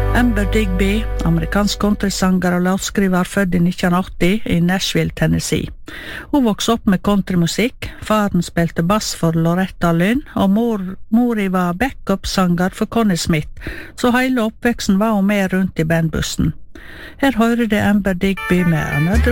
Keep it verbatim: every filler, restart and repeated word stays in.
Amber Digby, amerikansk countrysanger og låtskriver født i nitten åtti i Nashville, Tennessee. Hun vokste opp med countrymusikk, faren spilte bass for Loretta Lynn, og mor, mori var backup-sanger for Connie Smith, så hele oppveksten var hun med rundt i bandbussen. Her hører det Amber Digby med Another